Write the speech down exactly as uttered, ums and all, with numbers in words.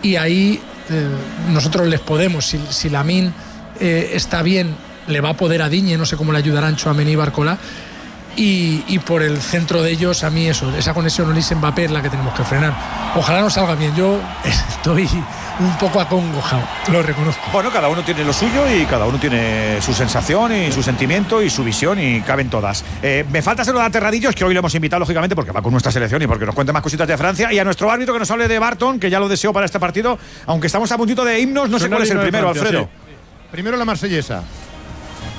y ahí eh, nosotros les podemos, si, si Lamine eh, está bien, le va a poder a Digne, no sé cómo le ayudarán Tchouaméni y Barcola. Y, y por el centro de ellos, a mí eso, esa conexión Olise-Mbappé es la que tenemos que frenar. Ojalá nos salga bien. Yo estoy un poco acongojado, lo reconozco. Bueno, cada uno tiene lo suyo y cada uno tiene su sensación y su sentimiento y su visión y caben todas. Eh, me falta saludar a Terradillos, que hoy lo hemos invitado lógicamente porque va con nuestra selección y porque nos cuenta más cositas de Francia, y a nuestro árbitro que nos hable de Barton, que ya lo deseó para este partido, aunque estamos a puntito de himnos, no sé cuál es el primero, Alfredo. Sí. Primero la marsellesa.